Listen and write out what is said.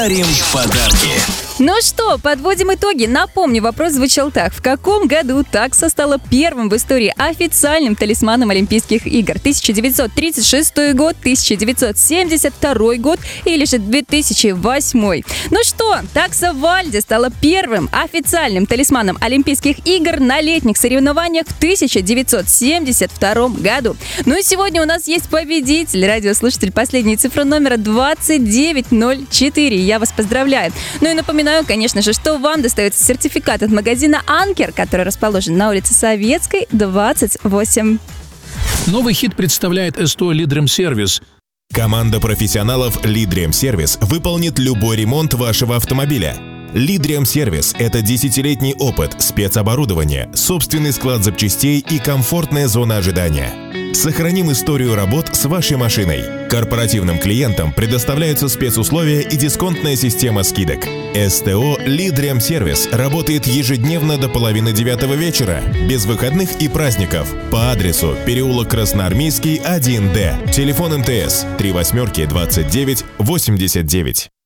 дарим подарки. Ну что, подводим итоги. Напомню, вопрос звучал так. В каком году такса стала первым в истории официальным талисманом Олимпийских игр? 1936 год, 1972 год или же 2008? Ну что, такса Вальди стала первым официальным талисманом Олимпийских игр на летних соревнованиях в 1972 году. Ну и сегодня у нас есть победитель, радиослушатель последней цифры номера 2904. Я вас поздравляю. Ну и напоминаю, конечно же, что вам достается сертификат от магазина «Анкер», который расположен на улице Советской, 28. Новый хит представляет СТО «Лидремсервис». Команда профессионалов «Лидремсервис» выполнит любой ремонт вашего автомобиля. «Лидремсервис» — это 10-летний опыт, спецоборудование, собственный склад запчастей и комфортная зона ожидания. Сохраним историю работ с вашей машиной. Корпоративным клиентам предоставляются спецусловия и дисконтная система скидок. СТО «Лидремсервис» работает ежедневно до 8:30 вечера, без выходных и праздников, по адресу переулок Красноармейский, 1Д. Телефон МТС 38 29 89.